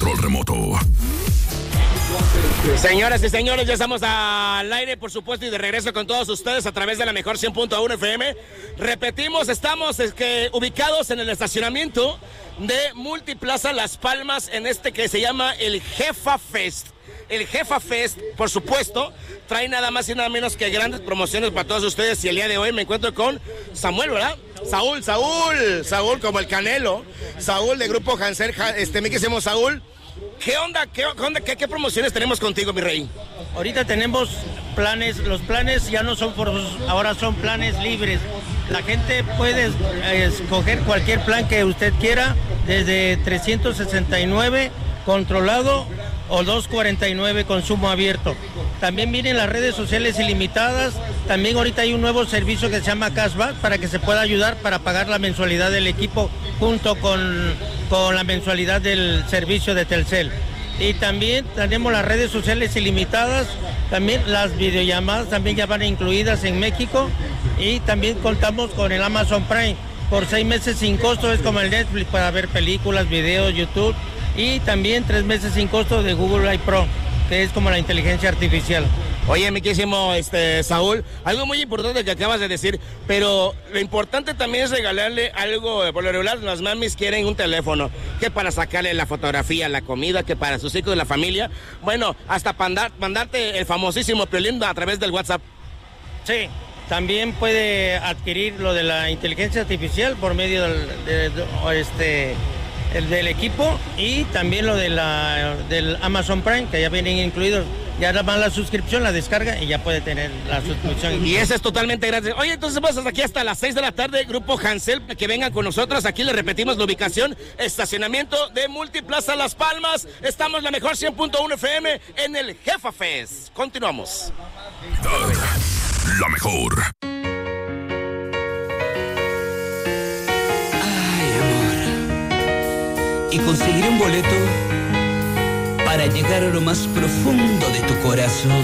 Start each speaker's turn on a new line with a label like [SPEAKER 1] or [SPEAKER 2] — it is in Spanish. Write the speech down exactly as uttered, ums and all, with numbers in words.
[SPEAKER 1] control remoto.
[SPEAKER 2] Señoras y señores, ya estamos al aire, por supuesto, y de regreso con todos ustedes a través de la mejor cien punto uno F M. Repetimos, estamos es que, ubicados en el estacionamiento de Multiplaza Las Palmas, en este que se llama el Jefa Fest. El Jefa Fest, por supuesto, trae nada más y nada menos que grandes promociones para todos ustedes. Y el día de hoy me encuentro con Samuel, ¿verdad? Saúl, Saúl, Saúl como el Canelo. Saúl de Grupo Hansel, este, me quisimos Saúl. ¿Qué onda? ¿Qué, onda? ¿Qué, ¿Qué promociones tenemos contigo, mi rey?
[SPEAKER 3] Ahorita tenemos planes, los planes ya no son forzosos, ahora son planes libres. La gente puede escoger cualquier plan que usted quiera, desde trescientos sesenta y nueve controlado o doscientos cuarenta y nueve consumo abierto. También vienen las redes sociales ilimitadas. También ahorita hay un nuevo servicio que se llama Cashback para que se pueda ayudar para pagar la mensualidad del equipo junto con, con la mensualidad del servicio de Telcel. Y también tenemos las redes sociales ilimitadas, también las videollamadas también ya van incluidas en México, y también contamos con el Amazon Prime por seis meses sin costo, es como el Netflix para ver películas, videos, YouTube, y también tres meses sin costo de Google Eye Pro, que es como la inteligencia artificial.
[SPEAKER 2] Oye, mi querísimo este, Saúl, algo muy importante que acabas de decir, pero lo importante también es regalarle algo. Por lo regular, las mamis quieren un teléfono, que para sacarle la fotografía, la comida, que para sus hijos de la familia, bueno, hasta para mandar, mandarte el famosísimo Piolín a través del WhatsApp.
[SPEAKER 3] Sí, también puede adquirir lo de la inteligencia artificial por medio del, de, de, este, el del equipo, y también lo de la, del Amazon Prime, que ya vienen incluidos. Ya nada más la suscripción, la descarga y ya puede tener la suscripción.
[SPEAKER 2] Y eso es totalmente gratis. Oye, entonces vas hasta aquí hasta las seis de la tarde, Grupo Hansel, que vengan con nosotros. Aquí les repetimos la ubicación, estacionamiento de Multiplaza Las Palmas. Estamos en la mejor cien punto uno F M en el Jefa Fest. Continuamos.
[SPEAKER 1] La mejor.
[SPEAKER 4] Ay, amor. Y conseguiré un boleto para llegar a lo más profundo de tu corazón.